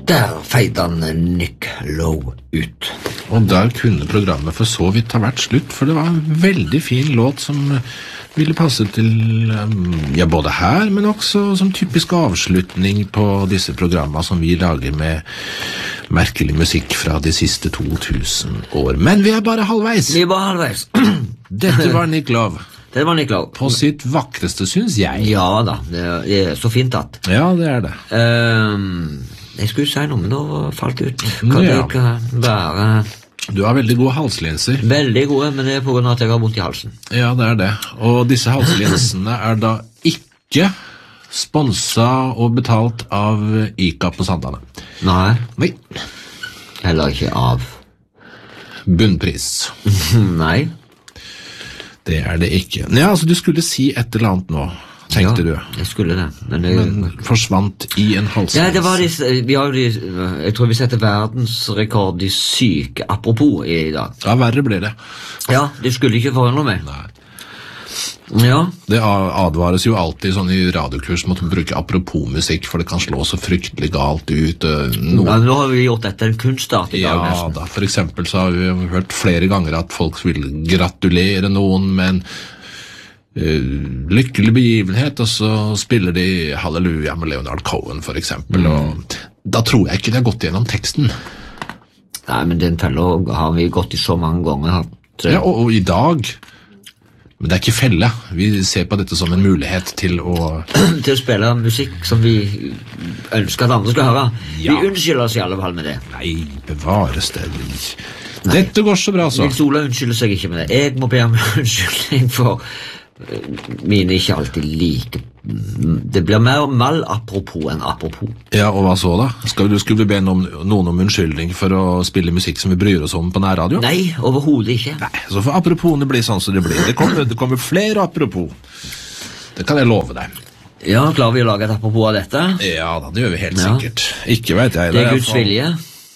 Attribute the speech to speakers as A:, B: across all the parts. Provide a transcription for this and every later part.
A: Der feide han Nick Lowe ut.
B: Og der kunne programmet for så vidt ha vært slutt, for det var en veldig fin låt som ville passe til, ja, både her, men også som typisk avslutning på disse programmene som vi lager med merkelig musikk fra de siste 2000 år. Men vi er bare halvveis.
A: Vi er bare halvveis.
B: Dette var Nick Love.
A: Det var Nick Love.
B: På sitt vakreste, synes jeg.
A: Ja da, det er så fint at.
B: Ja, det er det.
A: Jeg skulle si noe, men da falt det ut. Kan det ikke være...
B: Du har veldig gode halslinser.
A: Veldig gode, men det er på grunn av at jeg har vondt i halsen.
B: Ja, det er det. Og disse halslinsene er da ikke sponset og betalt av ICA på Sandane.
A: Nei. Heller ikke av
B: bunnpris.
A: Nei.
B: Det er det ikke. Ja, altså du skulle si et eller annet nå, tenkte du.
A: Ja, jeg skulle det.
B: Men forsvant i en halslins.
A: Ja, det var jeg tror vi setter verdensrekord i syke apropos i dag.
B: Ja, verre blir det.
A: Ja, det skulle ikke forundre meg.
B: Nei.
A: Ja.
B: Det advares jo alltid sånn i radiokurs mot å bruke apropos-musikk, for det kan slå så fryktelig galt ut.
A: Ja, nå har vi gjort dette en kunstart i dag.
B: Ja, da, for eksempel så har vi hørt flere ganger at folk vil gratulere noen med en lykkelig begivenhet, og så spiller de Halleluja med Leonard Cohen, for eksempel, og da tror jeg ikke de har gått gjennom teksten.
A: Nei, men den fella har vi gått i så mange ganger.
B: Ja, og i dag... Men det er ikke felle. Vi ser på dette som en mulighet til å...
A: til å spille musikk som vi ønsker at andre skal høre. Ja. Vi unnskylder oss i alle fall med det.
B: Nei, bevares det. Dette går så bra, så.
A: Nils Ola unnskylder seg ikke med det. Jeg må be om unnskyldning for mine ikke alltid like... Det blir mer malapropos enn apropos.
B: Ja, og hva så da? Skulle vi be noen om unnskyldning for å spille musikk som vi bryr oss om på nærradio?
A: Nei, overhodet ikke.
B: Nei, så får apropos bli sånn som det blir. Det kommer flere apropos. Det kan jeg love deg.
A: Ja, klarer vi å lage et apropos av dette?
B: Ja, da, det gjør vi helt sikkert. Ikke vet jeg.
A: Det er Guds vilje.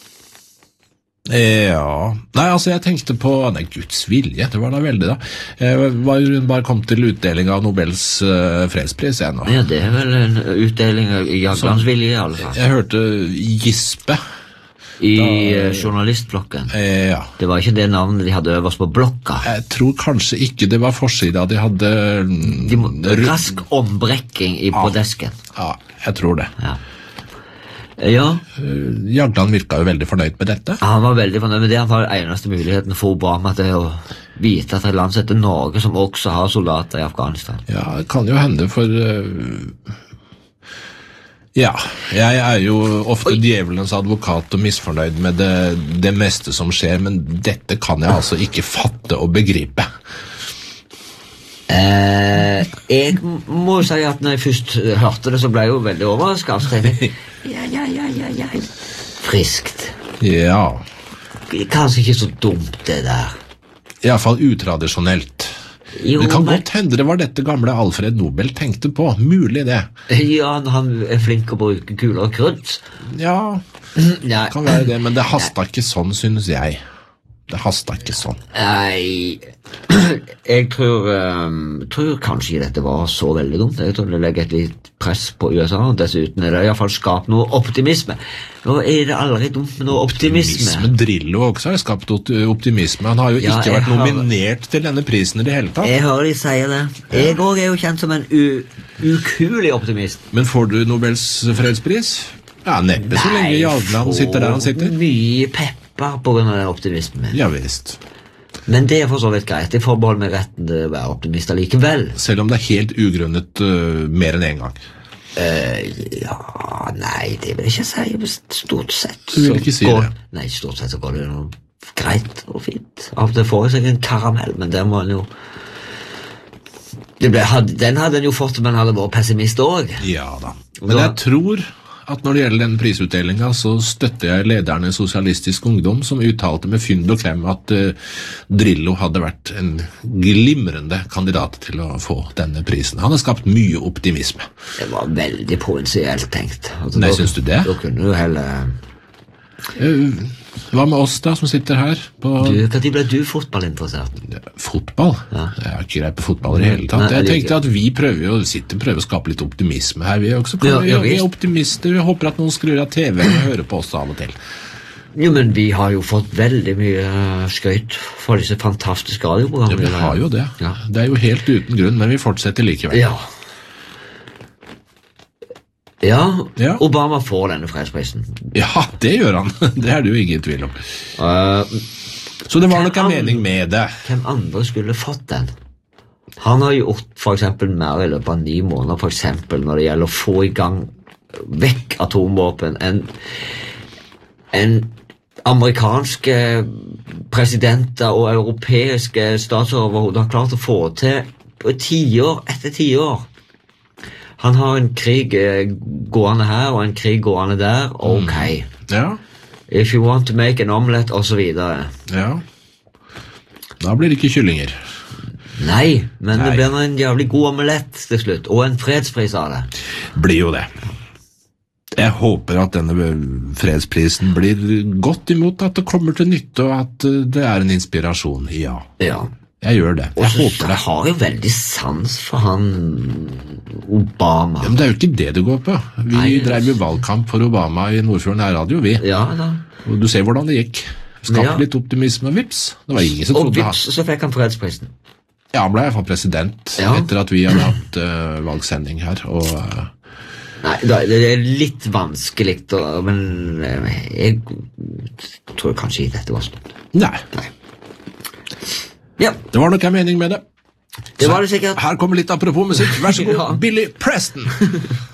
B: Ja, nei, altså jeg tenkte på, nei, Guds vilje, det var da veldig da. Hun bare kom til utdeling av Nobels fredspris jeg nå.
A: Ja, det er vel en utdeling av Jaglands vilje i alle fall.
B: Jeg hørte gispe.
A: I journalistblokken.
B: Ja.
A: Det var ikke det navnet de hadde øverst på blokka.
B: Jeg tror kanskje ikke det var forsida. De hadde...
A: rask ombrekking på desken.
B: Ja, jeg tror det.
A: Ja. Ja.
B: Jagland virka jo veldig fornøyd med dette.
A: Han var veldig fornøyd med det. Han var eneste muligheten for Obama til å vite at et land som heter Norge, som også har soldater i Afghanistan.
B: Ja, det kan jo hende, for ja, jeg er jo ofte djevelens advokat og misfornøyd med det meste som skjer, men dette kan jeg altså ikke fatte og begripe.
A: Jeg må si at når jeg først hørte det, så ble jeg jo veldig overrasket. Ja. Friskt.
B: Ja.
A: Kanskje ikke så dumt, det der.
B: I hvert fall utradisjonelt. Jo, det kan godt hende det var dette gamle Alfred Nobel tenkte på. Mulig det.
A: Ja, han er flink å bruke kuler og krutt.
B: Ja, kan være det, men det hastet ikke sånn, synes jeg. Det hastet ikke sånn.
A: Nei, jeg tror kanskje ikke dette var så veldig dumt. Jeg tror det legger et litt press på USA, og dessuten er det i hvert fall skapt noe optimisme. Nå er det aldri dumt med noe optimisme.
B: Drillo også har skapt optimisme. Han har jo ikke vært nominert til denne prisen i det hele tatt.
A: Jeg hører de sier det. Jeg også er jo kjent som en ukulig optimist.
B: Men får du Nobels fredspris? Ja, neppe så lenge Jagland sitter der han sitter.
A: Mye pepp på grunn av den optimismen.
B: Ja, visst.
A: Men det er for så vidt greit. Jeg forbeholder meg retten til å være optimist likevel.
B: Selv om det er helt ugrunnet mer enn en gang.
A: Ja, nei, det vil jeg ikke si. Stort sett.
B: Du vil ikke si det?
A: Nei, stort sett så går det noe greit og fint. Av det får jeg seg en karamell, men den var jo... Den hadde den jo fått, men hadde vært pessimist også. Ja da.
B: Men jeg tror... at når det gjelder den prisutdelingen, så støtter jeg lederen i Sosialistisk Ungdom, som uttalte med fynd og klem at Drillo hadde vært en glimrende kandidat til å få denne prisen. Han har skapt mye optimisme.
A: Det var veldig provinsielt tenkt.
B: Nei, synes du det?
A: Da kunne du heller...
B: Hva med oss da, som sitter her på...
A: Hva tid ble du fotballinteressert?
B: Fotball?
A: Ja.
B: Jeg har ikke greit på fotball i det hele tatt. Jeg tenkte at vi prøver å skape litt optimisme her. Vi er også vi er optimister. Vi håper at noen skrur av TV og hører på oss av og til.
A: Jo, men vi har jo fått veldig mye skryt for disse fantastiske radioprogrammene.
B: Ja, vi har jo det.
A: Ja.
B: Det er jo helt uten grunn, men vi fortsetter likevel.
A: Ja,
B: Ja.
A: Obama får denne fredsprisen.
B: Ja, det gjør han. Det er det jo ingen tvil om. Så det var nok en mening med det.
A: Hvem andre skulle fått den? Han har gjort for eksempel mer i løpet av 9 måneder, for eksempel når det gjelder å få i gang vekk atomvåpen, en amerikanske presidenter og europeiske statsoverhoder har klart å få til på 10 år etter 10 år. Han har en krig gående her og en krig gående der. Ok.
B: Ja.
A: If you want to make an omelette, og så videre.
B: Ja. Da blir det ikke kyllinger.
A: Nei, men det blir en jævlig god omelett til slutt, og en fredspris av det.
B: Blir jo det. Jeg håper at denne fredsprisen blir godt imot, at det kommer til nytte, og at det er en inspirasjon. Ja.
A: Ja.
B: Jeg gjør det. Jeg håper det.
A: Jeg har jo veldig sans for han Obama.
B: Ja, men det er jo ikke det det går på. Vi drev jo valgkamp for Obama i Nordfjorden Radio, vi.
A: Ja da.
B: Og du ser hvordan det gikk. Skapte litt optimisme, og vips. Det var ingen som trodde
A: det. Og vips, så fikk han fredsprisen.
B: Ja, han ble i hvert fall president etter at vi hadde hatt valgsending her, og...
A: Nei, det er litt vanskelig, men jeg tror kanskje ikke dette var slutt.
B: Nei.
A: Ja.
B: Det var nok en mening med det.
A: Det var det sikkert.
B: Her kommer litt apropos musikk. Vær så god, Billy Preston.